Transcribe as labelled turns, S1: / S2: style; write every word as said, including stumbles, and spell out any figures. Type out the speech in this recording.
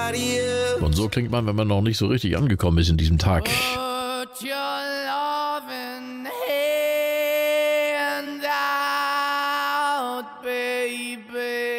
S1: Und so klingt man, wenn man noch nicht so richtig angekommen ist in diesem Tag.
S2: Put your loving hand out, baby.